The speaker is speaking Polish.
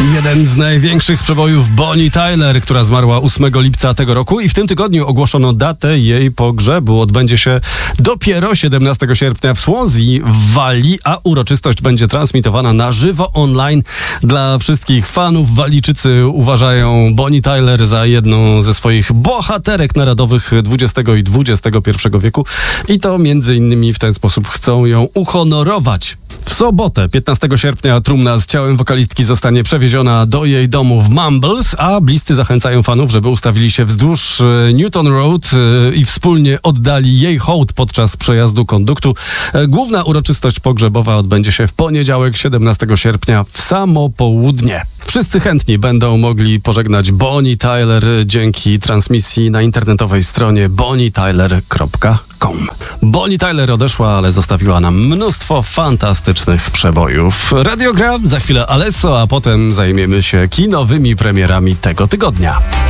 Jeden z największych przebojów Bonnie Tyler, która zmarła 8 lipca tego roku i w tym tygodniu ogłoszono datę jej pogrzebu. Odbędzie się dopiero 17 sierpnia w Swansea w Walii, a uroczystość będzie transmitowana na żywo online dla wszystkich fanów. Walijczycy uważają Bonnie Tyler za jedną ze swoich bohaterek narodowych XX i XXI wieku i to między innymi w ten sposób chcą ją uhonorować. W sobotę, 15 sierpnia, trumna z ciałem wokalistki zostanie przewieziona do jej domu w Mumbles, a bliscy zachęcają fanów, żeby ustawili się wzdłuż Newton Road i wspólnie oddali jej hołd podczas przejazdu konduktu. Główna uroczystość pogrzebowa odbędzie się w poniedziałek, 17 sierpnia w samo południe. Wszyscy chętni będą mogli pożegnać Bonnie Tyler dzięki transmisji na internetowej stronie bonnietyler.com. Bonnie Tyler odeszła, ale zostawiła nam mnóstwo fantastycznych przebojów. Radio gra, za chwilę Alesso, a potem zajmiemy się kinowymi premierami tego tygodnia.